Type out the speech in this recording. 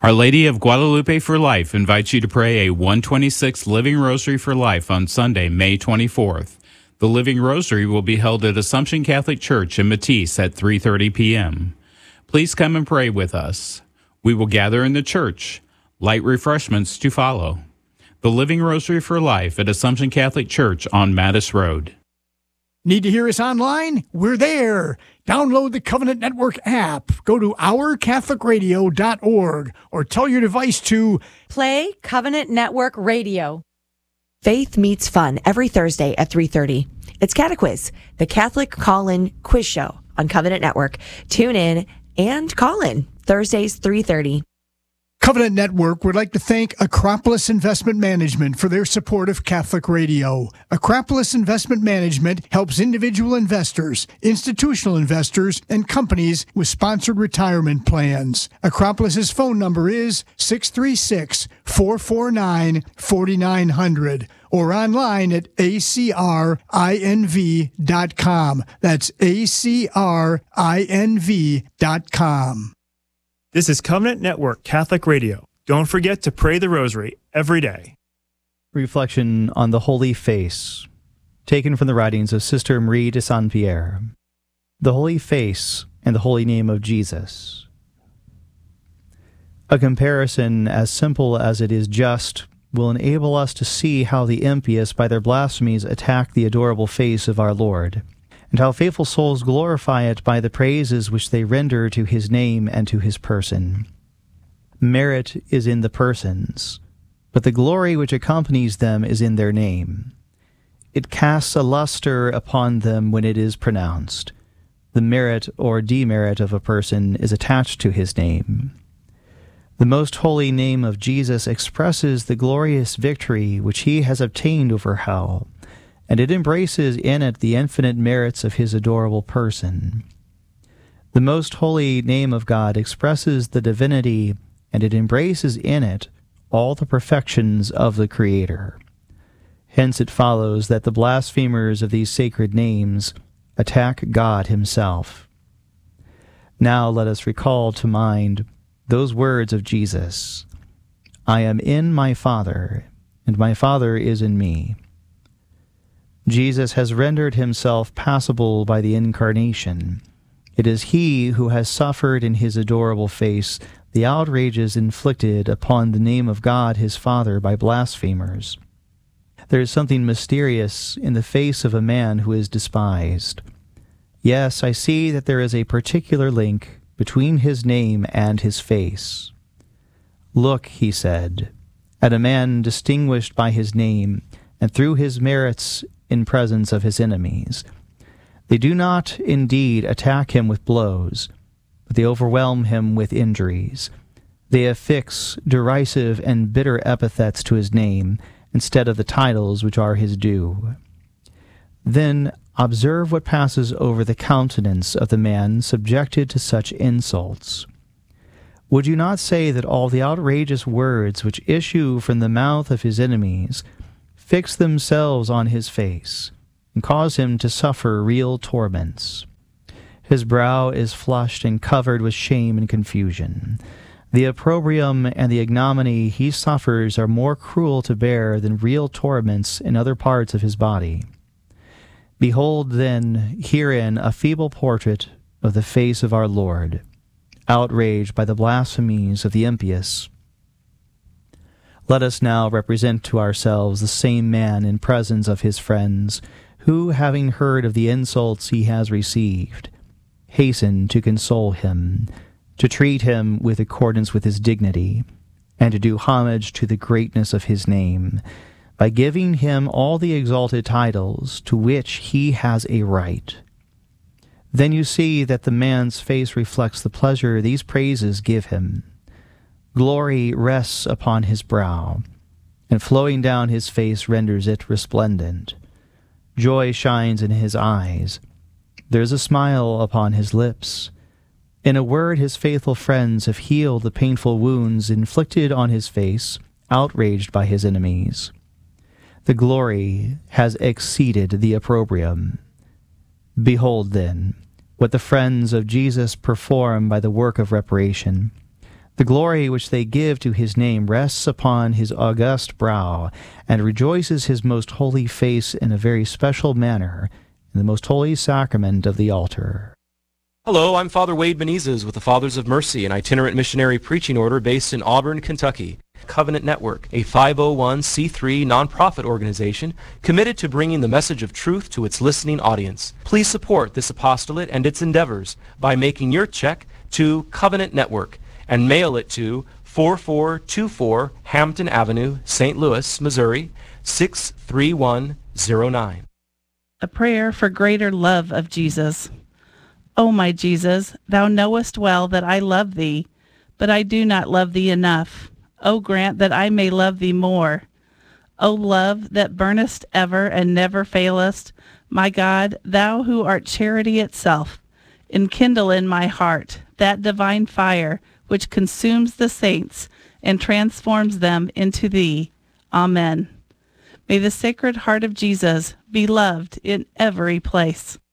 Our Lady of Guadalupe for Life invites you to pray a 126 Living Rosary for Life on Sunday, May 24th. The Living Rosary will be held at Assumption Catholic Church in Matisse at 3:30 p.m. Please come and pray with us. We will gather in the church. Light refreshments to follow. The Living Rosary for Life at Assumption Catholic Church on Mattis Road. Need to hear us online? We're there. Download the Covenant Network app. Go to ourcatholicradio.org or tell your device to play Covenant Network Radio. Faith Meets Fun every Thursday at 3:30. It's Catequiz, the Catholic call-in quiz show on Covenant Network. Tune in and call in Thursdays 3:30. Covenant Network would like to thank Acropolis Investment Management for their support of Catholic Radio. Acropolis Investment Management helps individual investors, institutional investors, and companies with sponsored retirement plans. Acropolis's phone number is 636-449-4900 or online at acrinv.com. That's acrinv.com. This is Covenant Network Catholic Radio. Don't forget to pray the Rosary every day. Reflection on the Holy Face, taken from the writings of Sister Marie de Saint-Pierre. The Holy Face and the Holy Name of Jesus. A comparison as simple as it is just will enable us to see how the impious by their blasphemies attack the adorable face of our Lord, and how faithful souls glorify it by the praises which they render to his name and to his person. Merit is in the persons, but the glory which accompanies them is in their name. It casts a luster upon them when it is pronounced. The merit or demerit of a person is attached to his name. The most holy name of Jesus expresses the glorious victory which he has obtained over hell, and it embraces in it the infinite merits of his adorable person. The most holy name of God expresses the divinity, and it embraces in it all the perfections of the Creator. Hence it follows that the blasphemers of these sacred names attack God himself. Now let us recall to mind those words of Jesus, "I am in my Father, and my Father is in me." Jesus has rendered himself passible by the Incarnation. It is he who has suffered in his adorable face the outrages inflicted upon the name of God his Father by blasphemers. There is something mysterious in the face of a man who is despised. Yes, I see that there is a particular link between his name and his face. "Look," he said, "at a man distinguished by his name, and through his merits in presence of his enemies. They do not indeed attack him with blows, but they overwhelm him with injuries. They affix derisive and bitter epithets to his name, instead of the titles which are his due. Then observe what passes over the countenance of the man subjected to such insults. Would you not say that all the outrageous words which issue from the mouth of his enemies fix themselves on his face, and cause him to suffer real torments? His brow is flushed and covered with shame and confusion. The opprobrium and the ignominy he suffers are more cruel to bear than real torments in other parts of his body. Behold, then, herein a feeble portrait of the face of our Lord, outraged by the blasphemies of the impious. Let us now represent to ourselves the same man in presence of his friends, who, having heard of the insults he has received, hasten to console him, to treat him with accordance with his dignity, and to do homage to the greatness of his name, by giving him all the exalted titles to which he has a right. Then you see that the man's face reflects the pleasure these praises give him. Glory rests upon his brow, and flowing down his face renders it resplendent. Joy shines in his eyes. There is a smile upon his lips. In a word, his faithful friends have healed the painful wounds inflicted on his face, outraged by his enemies. The glory has exceeded the opprobrium. Behold, then, what the friends of Jesus perform by the work of reparation. The glory which they give to his name rests upon his august brow, and rejoices his most holy face in a very special manner in the most holy sacrament of the altar. Hello, I'm Father Wade Benitez with the Fathers of Mercy, an itinerant missionary preaching order based in Auburn, Kentucky. Covenant Network, a 501c3 nonprofit organization committed to bringing the message of truth to its listening audience. Please support this apostolate and its endeavors by making your check to Covenant Network and mail it to 4424 Hampton Avenue, St. Louis, Missouri, 63109. A prayer for greater love of Jesus. O my Jesus, thou knowest well that I love thee, but I do not love thee enough. O grant that I may love thee more. O love that burnest ever and never failest, my God, thou who art charity itself, enkindle in my heart that divine fire which consumes the saints and transforms them into thee. Amen. May the Sacred Heart of Jesus be loved in every place.